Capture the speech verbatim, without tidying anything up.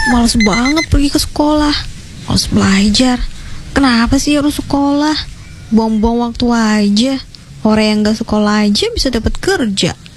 Males banget pergi ke sekolah. Males belajar. Kenapa sih harus sekolah? Buang-buang waktu aja. Orang yang gak sekolah aja bisa dapat kerja.